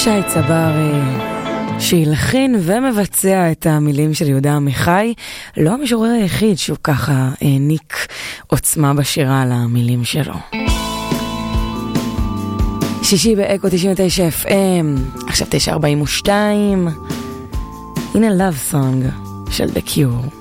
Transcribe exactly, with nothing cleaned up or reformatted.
שי צברי שילחין ומבצע את המילים של יהודה עמיחי, לא המשורר היחיד שהוא ככה העניק עוצמה בשירה למילים שלו. שישי באקו תשעים ותשע אף אם, עכשיו תשע ארבעים ושתיים, הנה Love Song של The Cure.